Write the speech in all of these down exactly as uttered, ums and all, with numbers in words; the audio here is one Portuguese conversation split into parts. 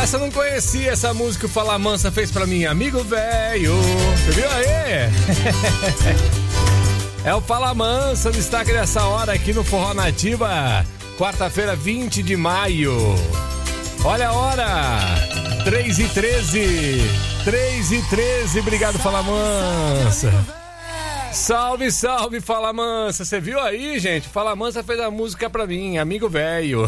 Essa eu não conhecia, essa música que o Fala Mansa fez pra mim, amigo velho. Você viu aí? É o Fala Mansa, destaque dessa hora aqui no Forró Nativa, quarta-feira, vinte de maio. Olha a hora, três e treze, três e treze, obrigado Fala Mansa. Salve, salve, Fala Mansa. Você viu aí, gente? Fala Mansa fez a música pra mim, amigo velho.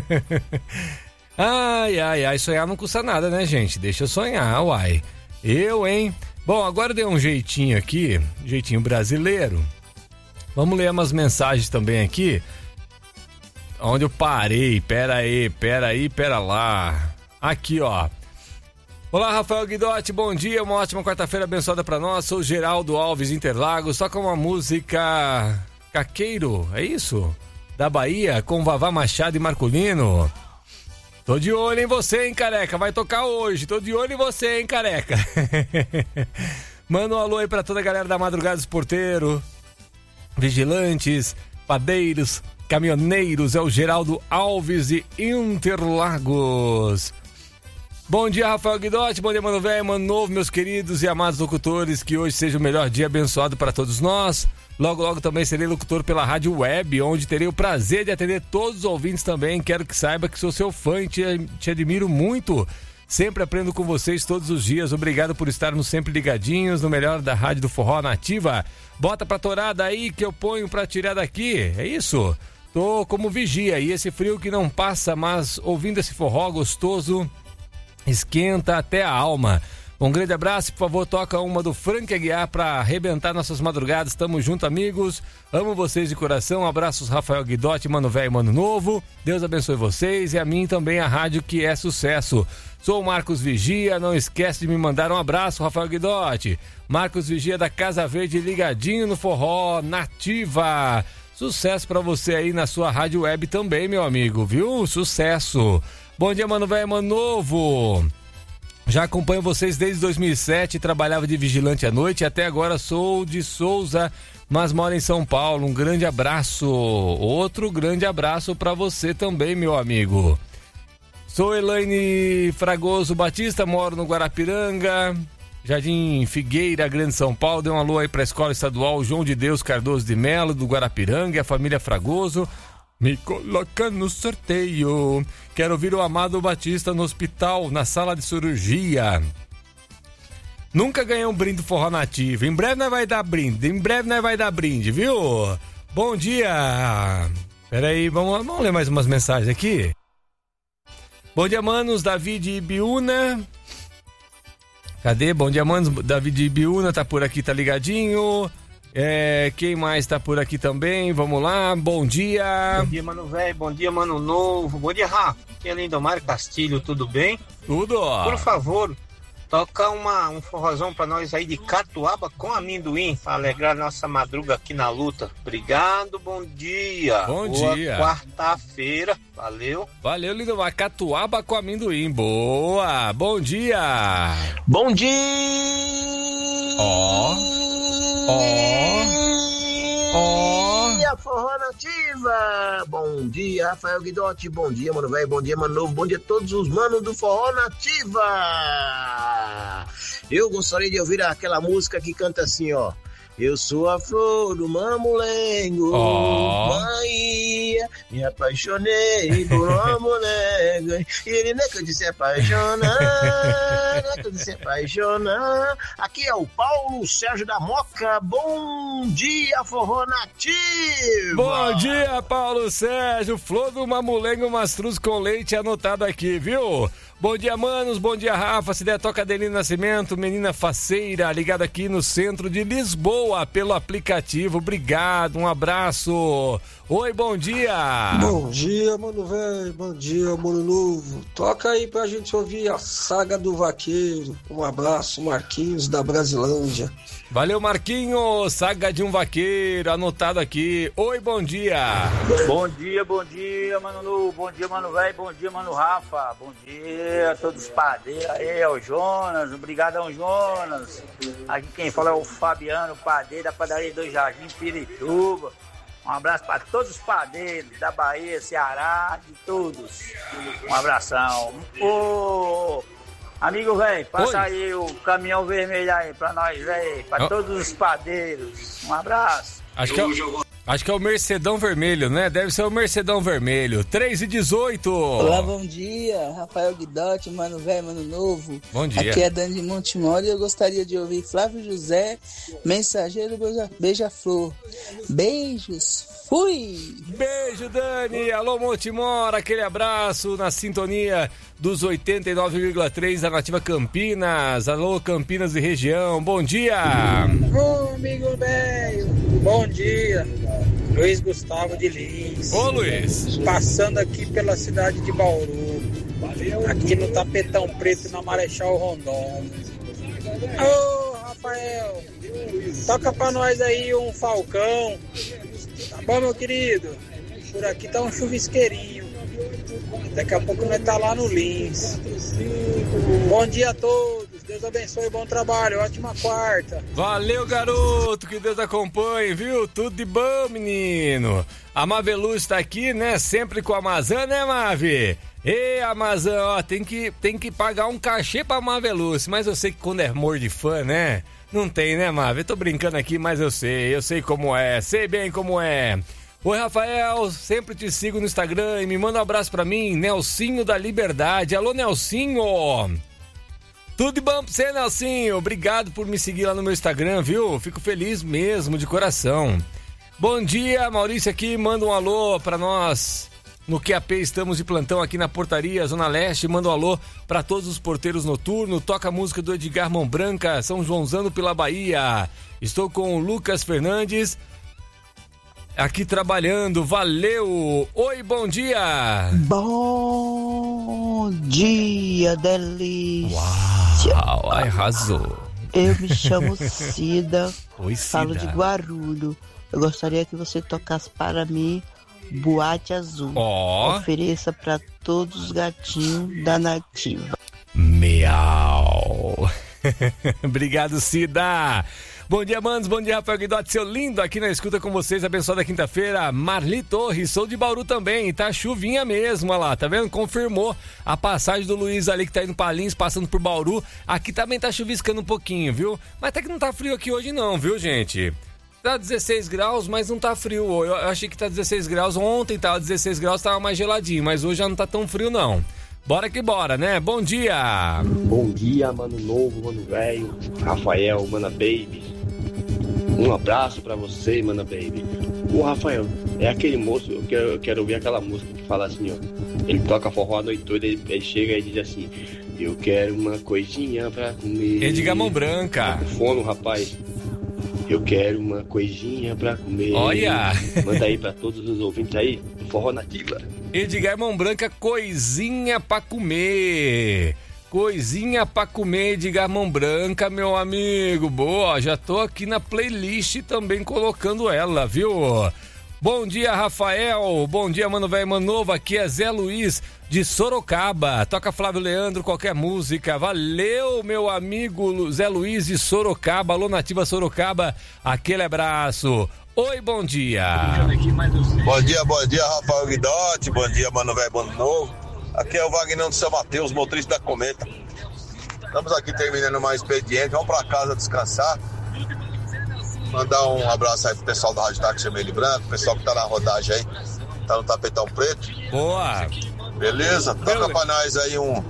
Ai, ai, ai, sonhar não custa nada, né, gente? Deixa eu sonhar, uai. Eu, hein? Bom, agora eu dei um jeitinho aqui, jeitinho brasileiro. Vamos ler umas mensagens também aqui. Onde eu parei, pera aí, pera aí, pera lá. Aqui, ó. Olá, Rafael Guidotti, bom dia, uma ótima quarta-feira abençoada pra nós. Sou Geraldo Alves Interlagos, toca uma música Caqueiro, é isso? Da Bahia, com Vavá Machado e Marculino. Tô de olho em você, hein, careca, vai tocar hoje, tô de olho em você, hein, careca. Manda um alô aí pra toda a galera da Madrugada dos Porteiros, vigilantes, padeiros, caminhoneiros, é o Geraldo Alves de Interlagos. Bom dia, Rafael Guidotti, bom dia, Mano Velho, Mano Novo, meus queridos e amados locutores, que hoje seja o melhor dia abençoado para todos nós. Logo, logo também serei locutor pela Rádio Web, onde terei o prazer de atender todos os ouvintes também. Quero que saiba que sou seu fã e te, te admiro muito. Sempre aprendo com vocês todos os dias. Obrigado por estarmos sempre ligadinhos no melhor da Rádio do Forró Nativa. Bota pra torada aí que eu ponho pra tirar daqui, é isso? Tô como vigia e esse frio que não passa, mas ouvindo esse forró gostoso esquenta até a alma. Um grande abraço, por favor, toca uma do Frank Aguiar pra arrebentar nossas madrugadas. Tamo junto, amigos. Amo vocês de coração. Abraços, Rafael Guidotti, Mano Velho, Mano Novo. Deus abençoe vocês e a mim também, a rádio que é sucesso. Sou o Marcos Vigia, não esquece de me mandar um abraço, Rafael Guidotti. Marcos Vigia da Casa Verde, ligadinho no Forró Nativa. Sucesso pra você aí na sua rádio web também, meu amigo, viu? Sucesso. Bom dia, Mano Velho, Mano Novo. Já acompanho vocês desde dois mil e sete, trabalhava de vigilante à noite e até agora sou de Souza, mas moro em São Paulo. Um grande abraço, outro grande abraço pra você também, meu amigo. Sou Elaine Fragoso Batista, moro no Guarapiranga, Jardim Figueira, Grande São Paulo. Dê um alô aí pra Escola Estadual João de Deus Cardoso de Melo, do Guarapiranga, e a família Fragoso. Me coloca no sorteio. Quero ouvir o Amado Batista no hospital, na sala de cirurgia. Nunca ganhei um brinde do Forró Nativo. Em breve nós vai dar brinde. Em breve nós vai dar brinde, viu? Bom dia. Pera aí, vamos, vamos ler mais umas mensagens aqui. Bom dia, manos. Davi de Ibiúna. Cadê? Bom dia, manos. Davi de Ibiúna tá por aqui, tá ligadinho. É, quem mais tá por aqui também? Vamos lá, bom dia. Bom dia, Mano Velho, bom dia, Mano Novo. Bom dia, Rafa. Aqui é Lindomar Castilho, tudo bem? Tudo. Por favor, toca uma, um forrozão pra nós aí de catuaba com amendoim, pra alegrar nossa madruga aqui na luta. Obrigado, bom dia. Bom Boa dia. Quarta-feira, valeu. Valeu, Lindomar. Catuaba com amendoim, boa. Bom dia. Bom dia. Ó. Ó. Ó. Bom dia, Forró Nativa! Bom dia, Rafael Guidotti. Bom dia, Mano Velho. Bom dia, Mano Novo. Bom dia a todos os manos do Forró Nativa! Eu gostaria de ouvir aquela música que canta assim, ó. Eu sou a flor do mamulengo, oh. Bahia, me apaixonei por uma mulher. Ele não é que eu disse apaixonar, não é que eu disse apaixonar. Aqui é o Paulo Sérgio da Moca. Bom dia, Forró Nativa. Bom dia, Paulo Sérgio. Flor do mamulengo, mastruz com leite anotado aqui, viu? Bom dia, manos, bom dia, Rafa. Se der, toca Adelino Nascimento, menina faceira, ligada aqui no centro de Lisboa pelo aplicativo. Obrigado, um abraço. Oi, bom dia. Bom dia, Mano Velho, bom dia, Mano Novo. Toca aí pra gente ouvir a Saga do Vaqueiro. Um abraço, Marquinhos da Brasilândia. Valeu, Marquinhos, Saga de um Vaqueiro, anotado aqui. Oi, bom dia. Bom dia, bom dia, Mano Novo, bom dia, Mano Velho, bom dia, Mano Rafa, bom dia a todos os padeiros aí, é o Jonas, obrigadão, Jonas. Aqui quem fala é o Fabiano, padeiro da padaria do Jardim Pirituba. Um abraço para todos os padeiros da Bahia, Ceará, de todos. Um abração. Ô, amigo, velho, passa Oi. aí o caminhão vermelho aí pra nós, velho. Pra Oh. todos os padeiros. Um abraço. Acho que, é o, acho que é o Mercedão Vermelho, né? Deve ser o Mercedão Vermelho. três e dezoito. Olá, bom dia. Rafael Guidotti, Mano Velho, Mano Novo. Bom dia. Aqui é Dani de Montemor e eu gostaria de ouvir Flávio José, Mensageiro Beija- Beija-Flor. Beijos. Fui! Beijo, Dani. Alô, Montemor. Aquele abraço na sintonia dos oitenta e nove vírgula três da Nativa Campinas. Alô, Campinas e região. Bom dia. Ô, amigo velho, bom dia. Luiz Gustavo de Lins. Ô, Luiz. Passando aqui pela cidade de Bauru. Aqui no Tapetão Preto, na Marechal Rondon. Ô, Rafael, toca pra nós aí um Falcão. Tá bom, meu querido? Por aqui tá um chuvisqueirinho. Daqui a pouco nós tá lá no Lins. Bom dia a todos. Deus abençoe, bom trabalho. Ótima quarta. Valeu, garoto, que Deus acompanhe, viu? Tudo de bom, menino. A Mavelu está aqui, né? Sempre com a Amazã, né, Mave? Ei, Amazã, ó, tem que, tem que pagar um cachê pra Maveluz, mas eu sei que quando é amor de fã, né? Não tem, né, Mave? Eu tô brincando aqui, mas eu sei, eu sei como é, sei bem como é. Oi, Rafael, sempre te sigo no Instagram e me manda um abraço pra mim, Nelsinho da Liberdade. Alô, Nelsinho! Tudo de bom pra você, Nelsinho. Obrigado por me seguir lá no meu Instagram, viu? Fico feliz mesmo, de coração. Bom dia, Maurício aqui. Manda um alô pra nós. No Q A P estamos de plantão aqui na Portaria, Zona Leste. Manda um alô pra todos os porteiros noturnos. Toca a música do Edgar Mão Branca, São Joãozano pela Bahia. Estou com o Lucas Fernandes aqui trabalhando. Valeu! Oi, bom dia! Bom dia, delícia! Uau, arrasou! Eu me chamo Cida, Oi, falo de Cida. Guarulho. Eu gostaria que você tocasse para mim Boate Azul. Ó. Ofereça para todos os gatinhos da Nativa. Miau! Obrigado, Cida! Bom dia, manos, bom dia, Rafael Guidotti, seu lindo, aqui na escuta com vocês, abençoada quinta-feira. Marli Torres, sou de Bauru também, tá chuvinha mesmo, olha lá, tá vendo? Confirmou a passagem do Luiz ali que tá indo pra Lins, passando por Bauru. Aqui também tá chuviscando um pouquinho, viu? Mas até que não tá frio aqui hoje não, viu, gente? Tá dezesseis graus, mas não tá frio. Eu achei que tá dezesseis graus, ontem tava dezesseis graus, tava mais geladinho, mas hoje já não tá tão frio não. Bora que bora, né? Bom dia! Bom dia, mano novo, mano velho, Rafael, mana baby. Um abraço pra você, mana baby. O Rafael é aquele moço, eu quero, eu quero ouvir aquela música que fala assim, ó. Ele toca forró a noite toda, ele, ele chega e diz assim: eu quero uma coisinha pra comer. Edgar Mão Branca. Tá com fome, rapaz. Eu quero uma coisinha pra comer. Olha! Manda aí pra todos os ouvintes aí, forró nativa. Edgar Mão Branca, coisinha pra comer. Coisinha pra comer, Edgar Mão Branca, meu amigo. Boa, já tô aqui na playlist também colocando ela, viu? Bom dia, Rafael. Bom dia, mano velho, mano novo. Aqui é Zé Luiz de Sorocaba. Toca Flávio Leandro, qualquer música. Valeu, meu amigo Zé Luiz de Sorocaba. Alô, Nativa Sorocaba. Aquele abraço. Oi, bom dia. Bom dia, bom dia, Rafael Guidotti. Bom dia, mano velho, mano novo. Aqui é o Wagner do São Mateus, motorista da Cometa. Estamos aqui terminando mais expediente. Vamos pra casa descansar. Mandar um abraço aí pro pessoal da Rádio Táxi Vermelho e Branco, pessoal que tá na rodagem aí, tá no Tapetão Preto. Boa. Beleza? Toca Beleza. pra nós aí um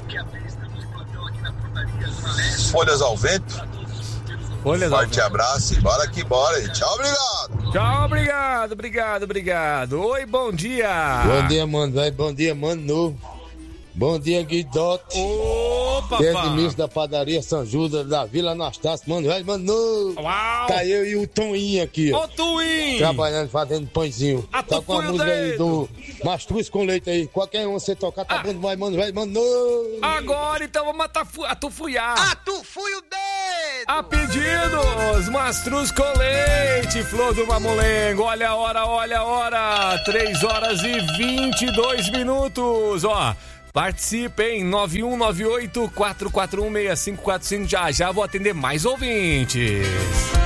Folhas ao Vento. Folhas ao Forte Vento. abraço e bora que bora. E tchau, obrigado. Tchau, obrigado, obrigado, obrigado. Oi, bom dia. Bom dia, mano, velho. Bom dia, mano novo. Bom dia, Guidotti. Opa, Desde o início da padaria São Judas, da Vila Anastácio, mano, velho, mano novo. Uau. Tá eu e o Toninho aqui, ó. Ô, Twin. Trabalhando, fazendo pãozinho. Ah, Tá tu com a foi o música aí dedo. do Mastruz com leite aí. Qualquer um você tocar, tá Ah. bom demais, mano, velho, mano novo. Agora então vamos atu- atufuiar. Ah, tu fui o dedo! A pedidos, Mastruz com leite, Flor do Mamulengo. Olha a hora, olha a hora. três horas e vinte e dois minutos, ó. Participem, nove um nove oito, quatro quatro um, seis cinco quatro cinco. Já já vou atender mais ouvintes.